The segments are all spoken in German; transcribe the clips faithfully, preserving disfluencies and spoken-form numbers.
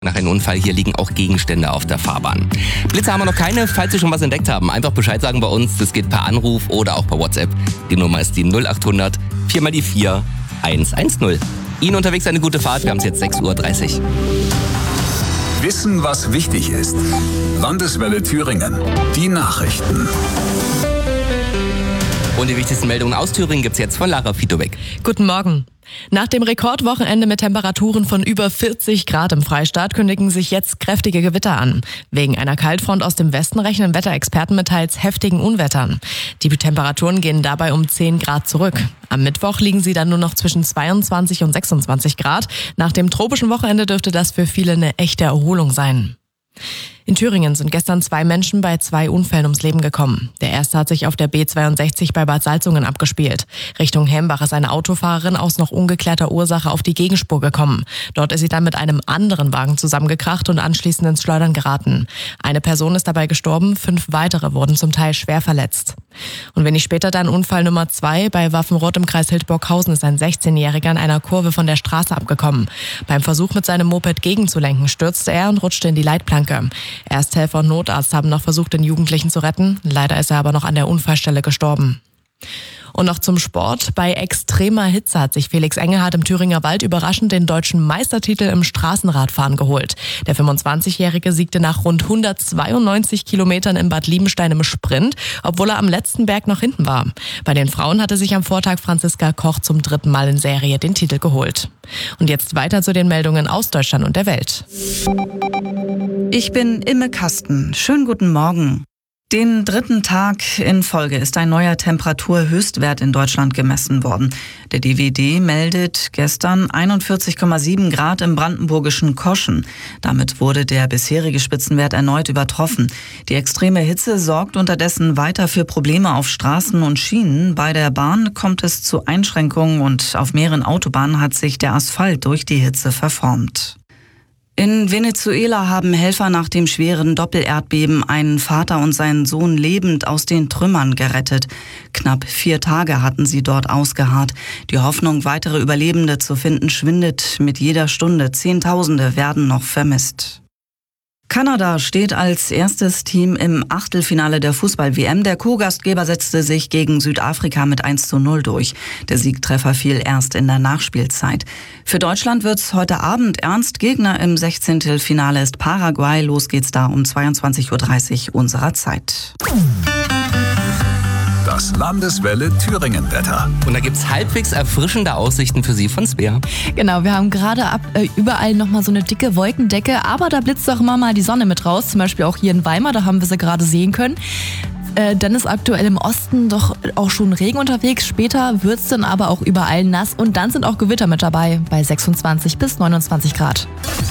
Nach einem Unfall hier liegen auch Gegenstände auf der Fahrbahn. Blitze haben wir noch keine. Falls Sie schon was entdeckt haben, einfach Bescheid sagen bei uns. Das geht per Anruf oder auch per WhatsApp. Die Nummer ist die null acht hundert vier mal die vier eins eins null. Ihnen unterwegs eine gute Fahrt. Wir haben es jetzt sechs Uhr dreißig. Wissen, was wichtig ist. Landeswelle Thüringen. Die Nachrichten. Und die wichtigsten Meldungen aus Thüringen gibt's jetzt von Lara Fitowek. Guten Morgen. Nach dem Rekordwochenende mit Temperaturen von über vierzig Grad im Freistaat kündigen sich jetzt kräftige Gewitter an. Wegen einer Kaltfront aus dem Westen rechnen Wetterexperten mit teils heftigen Unwettern. Die Temperaturen gehen dabei um zehn Grad zurück. Am Mittwoch liegen sie dann nur noch zwischen zweiundzwanzig und sechsundzwanzig Grad. Nach dem tropischen Wochenende dürfte das für viele eine echte Erholung sein. In Thüringen sind gestern zwei Menschen bei zwei Unfällen ums Leben gekommen. Der erste hat sich auf der B zweiundsechzig bei Bad Salzungen abgespielt. Richtung Hembach ist eine Autofahrerin aus noch ungeklärter Ursache auf die Gegenspur gekommen. Dort ist sie dann mit einem anderen Wagen zusammengekracht und anschließend ins Schleudern geraten. Eine Person ist dabei gestorben, fünf weitere wurden zum Teil schwer verletzt. Und wenig später dann Unfall Nummer zwei. Bei Waffenroth im Kreis Hildburghausen ist ein sechzehnjähriger in einer Kurve von der Straße abgekommen. Beim Versuch mit seinem Moped gegenzulenken stürzte er und rutschte in die Leitplanke. Ersthelfer und Notarzt haben noch versucht, den Jugendlichen zu retten. Leider ist er aber noch an der Unfallstelle gestorben. Und noch zum Sport. Bei extremer Hitze hat sich Felix Engelhardt im Thüringer Wald überraschend den deutschen Meistertitel im Straßenradfahren geholt. Der fünfundzwanzigjährige siegte nach rund hundertzweiundneunzig Kilometern in Bad Liebenstein im Sprint, obwohl er am letzten Berg noch hinten war. Bei den Frauen hatte sich am Vortag Franziska Koch zum dritten Mal in Serie den Titel geholt. Und jetzt weiter zu den Meldungen aus Deutschland und der Welt. Ich bin Imme Kasten. Schönen guten Morgen. Den dritten Tag in Folge ist ein neuer Temperaturhöchstwert in Deutschland gemessen worden. Der D W D meldet gestern einundvierzig Komma sieben Grad im brandenburgischen Koschen. Damit wurde der bisherige Spitzenwert erneut übertroffen. Die extreme Hitze sorgt unterdessen weiter für Probleme auf Straßen und Schienen. Bei der Bahn kommt es zu Einschränkungen und auf mehreren Autobahnen hat sich der Asphalt durch die Hitze verformt. In Venezuela haben Helfer nach dem schweren Doppelerdbeben einen Vater und seinen Sohn lebend aus den Trümmern gerettet. Knapp vier Tage hatten sie dort ausgeharrt. Die Hoffnung, weitere Überlebende zu finden, schwindet mit jeder Stunde. Zehntausende werden noch vermisst. Kanada steht als erstes Team im Achtelfinale der Fußball-W M. Der Co-Gastgeber setzte sich gegen Südafrika mit eins zu null durch. Der Siegtreffer fiel erst in der Nachspielzeit. Für Deutschland wird's heute Abend ernst. Gegner im Sechzehntelfinale ist Paraguay. Los geht's da um zweiundzwanzig Uhr dreißig unserer Zeit. Das Landeswelle Thüringen-Wetter. Und da gibt's halbwegs erfrischende Aussichten für Sie von Svea. Genau, wir haben gerade ab, äh, überall nochmal so eine dicke Wolkendecke, aber da blitzt auch immer mal die Sonne mit raus, zum Beispiel auch hier in Weimar, da haben wir sie gerade sehen können. Äh, dann ist aktuell im Osten doch auch schon Regen unterwegs, später wird's dann aber auch überall nass und dann sind auch Gewitter mit dabei, bei sechsundzwanzig bis neunundzwanzig Grad.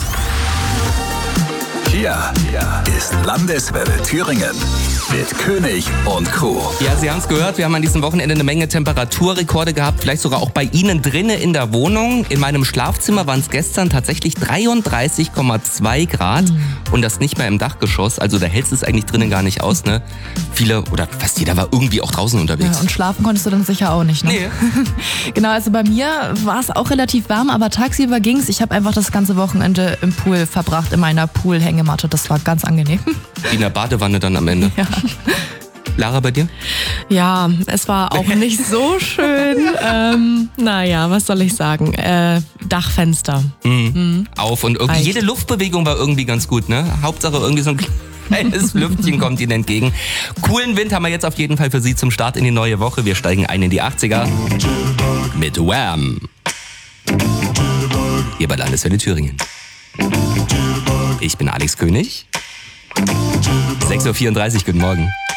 Hier ist Landeswelle Thüringen mit König und Co. Ja, Sie haben es gehört, wir haben an diesem Wochenende eine Menge Temperaturrekorde gehabt, vielleicht sogar auch bei Ihnen drinnen in der Wohnung. In meinem Schlafzimmer waren es gestern tatsächlich dreiunddreißig Komma zwei Grad mhm. und das nicht mehr im Dachgeschoss, also da hältst du es eigentlich drinnen gar nicht aus, ne? Viele oder fast jeder war irgendwie auch draußen unterwegs. Ja, und schlafen konntest du dann sicher auch nicht, ne? Nee. Genau, also bei mir war es auch relativ warm, aber tagsüber ging's. Ich habe einfach das ganze Wochenende im Pool verbracht, in meiner Poolhängematte. Das war ganz angenehm. Wie in der Badewanne dann am Ende. Ja. Lara, bei dir? Ja, es war auch nicht so schön. ähm, naja, was soll ich sagen? Äh, Dachfenster. Mhm. Mhm. Auf und irgendwie jede Luftbewegung war irgendwie ganz gut, ne? Hauptsache irgendwie so ein kleines Lüftchen kommt Ihnen entgegen. Coolen Wind haben wir jetzt auf jeden Fall für Sie zum Start in die neue Woche. Wir steigen ein in die achtziger mit Wham! Hier bei Landeswelle Thüringen. Ich bin Alex König. sechs Uhr vierunddreißig, guten Morgen.